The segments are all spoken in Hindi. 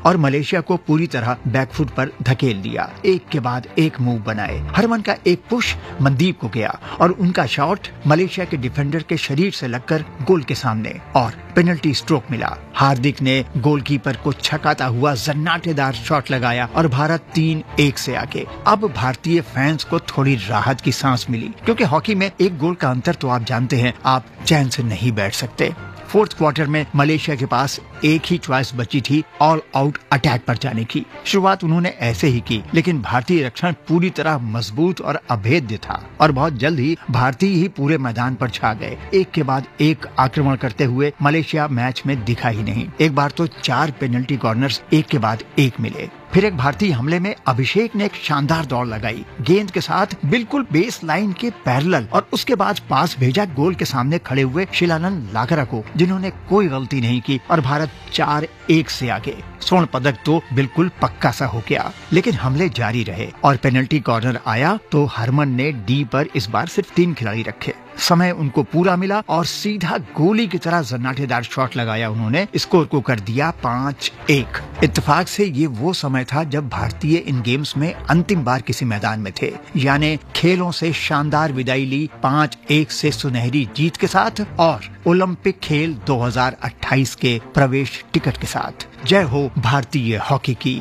और मलेशिया को पूरी तरह बैकफुट पर धकेल दिया। एक के बाद एक मूव बनाए। हरमन का एक पुश मनदीप को गया और उनका शॉट मलेशिया के डिफेंडर के शरीर से लगकर गोल के सामने और पेनल्टी स्ट्रोक मिला। हार्दिक ने गोलकीपर को छकाता हुआ जन्नाटेदार शॉट लगाया और भारत 3-1 से आगे। अब भारतीय फैंस को थोड़ी राहत की सांस मिली, क्योंकि हॉकी में एक गोल का अंतर तो आप जानते हैं, आप चैन से नहीं बैठ सकते। फोर्थ क्वार्टर में मलेशिया के पास एक ही चॉइस बची थी, ऑल आउट अटैक पर जाने की। शुरुआत उन्होंने ऐसे ही की, लेकिन भारतीय रक्षण पूरी तरह मजबूत और अभेद्य था और बहुत जल्द ही भारतीय ही पूरे मैदान पर छा गए। एक के बाद एक आक्रमण करते हुए मलेशिया मैच में दिखा ही नहीं। एक बार तो 4 पेनल्टी कॉर्नर्स एक के बाद एक मिले। फिर एक भारतीय हमले में अभिषेक ने एक शानदार दौड़ लगाई, गेंद के साथ बिल्कुल बेस लाइन के पैरेलल, और उसके बाद पास भेजा गोल के सामने खड़े हुए शिलानंद लाकरा को, जिन्होंने कोई गलती नहीं की और भारत 4-1 से आगे। स्वर्ण पदक तो बिल्कुल पक्का सा हो गया, लेकिन हमले जारी रहे और पेनल्टी कॉर्नर आया तो हरमन ने डी पर इस बार सिर्फ 3 खिलाड़ी रखे। समय उनको पूरा मिला और सीधा गोली की तरह जन्नाटेदार शॉट लगाया उन्होंने। स्कोर को कर दिया 5-1। इत्तेफाक से ये वो समय था जब भारतीय इन गेम्स में अंतिम बार किसी मैदान में थे, यानी खेलों से शानदार विदाई ली 5-1 से सुनहरी जीत के साथ और ओलंपिक खेल 2028 के प्रवेश टिकट के साथ। जय हो भारतीय हॉकी की।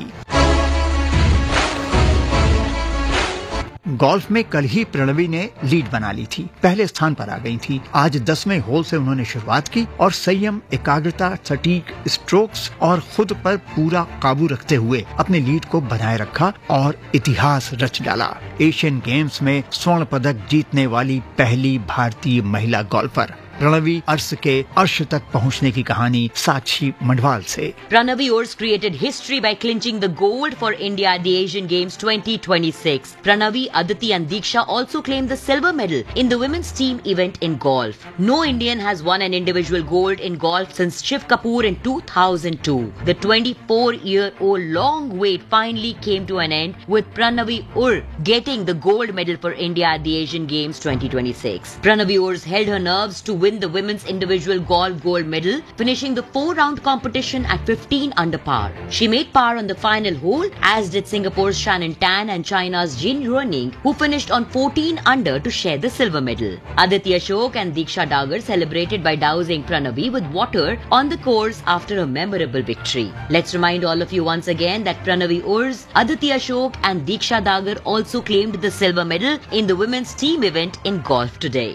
गोल्फ में कल ही प्रणवी ने लीड बना ली थी, पहले स्थान पर आ गई थी। आज 10वें होल से उन्होंने शुरुआत की और संयम, एकाग्रता, सटीक स्ट्रोक्स और खुद पर पूरा काबू रखते हुए अपने लीड को बनाए रखा और इतिहास रच डाला। एशियन गेम्स में स्वर्ण पदक जीतने वाली पहली भारतीय महिला गोल्फर। प्रणवी अर्श के अर्श तक पहुंचने की कहानी साक्षी मंडवाल से। Pranavi Urs created history by clinching the gold for India at the Asian Games 2026. Pranavi, Aditi and Diksha also claimed the silver medal in the women's team event in golf. No Indian has won an individual gold in golf since Shiv Kapoor in 2002. The 24-year-old long wait finally came to an end with Pranavi Urs getting the gold medal for India at the Asian Games 2026. Pranavi Urs held her nerves to win the women's individual golf gold medal, finishing the 4-round competition at 15 under par. She made par on the final hole, as did Singapore's Shannon Tan and China's Jin Ruining, who finished on 14 under to share the silver medal. Aditi Ashok and Diksha Dagar celebrated by dousing Pranavi with water on the course after a memorable victory. Let's remind all of you once again that Pranavi Urs, Aditi Ashok and Diksha Dagar also claimed the silver medal in the women's team event in golf today.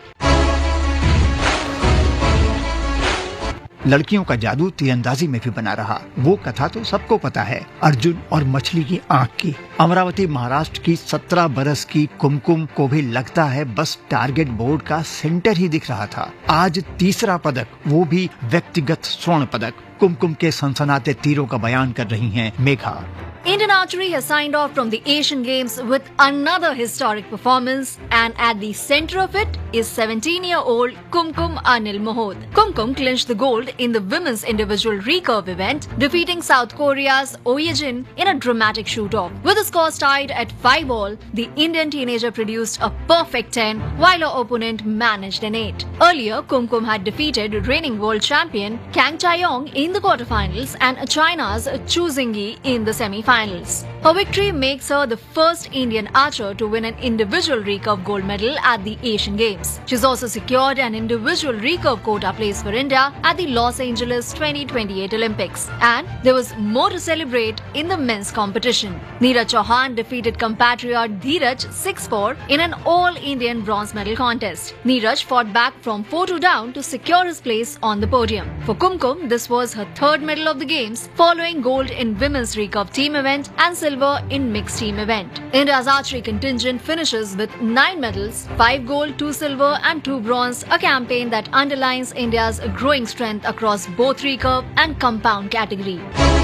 लड़कियों का जादू तीरंदाजी में भी बना रहा। वो कथा तो सबको पता है, अर्जुन और मछली की आंख की। अमरावती महाराष्ट्र की 17 बरस की कुमकुम को भी लगता है बस टारगेट बोर्ड का सेंटर ही दिख रहा था। आज तीसरा पदक, वो भी व्यक्तिगत स्वर्ण पदक। कुमकुम के सनसनाते तीरों का बयान कर रही हैं Megha. Indian archery has signed off from the Asian Games with another historic performance, and at the center of it is 17-year-old Kumkum Anil Mohod. Kumkum clinched the gold in the women's individual recurve event, defeating South Korea's Oh Ye-jin in a dramatic shoot-off. With the scores tied at 5-all, the Indian teenager produced a perfect 10, while her opponent managed an 8. Earlier, Kumkum had defeated reigning world champion Kang Chae-yong in the quarterfinals and China's Chu Xingyi in the semi-finals. Her victory makes her the first Indian archer to win an individual recurve gold medal at the Asian Games. She's also secured an individual recurve quota place for India at the Los Angeles 2028 Olympics. And there was more to celebrate in the men's competition. Neeraj Chauhan defeated compatriot Dheeraj 6-4 in an all-Indian bronze medal contest. Neeraj fought back from 4-2 down to secure his place on the podium. For Kumkum, this was her third medal of the Games, following gold in women's recurve team event and silver in mixed team event. India's archery contingent finishes with 9 medals, 5 gold, 2 silver and 2 bronze, a campaign that underlines India's growing strength across both recurve and compound category.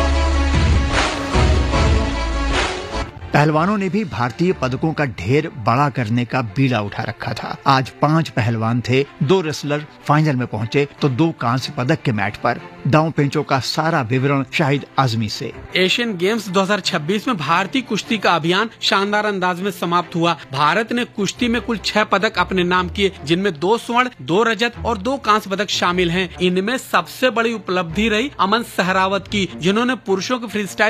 पहलवानों ने भी भारतीय पदकों का ढेर बड़ा करने का बीड़ा उठा रखा था। आज 5 पहलवान थे, 2 रेसलर फाइनल में पहुंचे तो 2 कांस्य पदक के मैच पर। दांव पेंचों का सारा विवरण शाहिद आजमी से। एशियन गेम्स 2026 में भारतीय कुश्ती का अभियान शानदार अंदाज में समाप्त हुआ। भारत ने कुश्ती में कुल 6 पदक अपने नाम किए, जिनमें 2 स्वर्ण, 2 रजत और 2 कांस्य पदक शामिल हैं। इनमें सबसे बड़ी उपलब्धि रही अमन सहरावत की, जिन्होंने पुरुषों के फ्री स्टाइल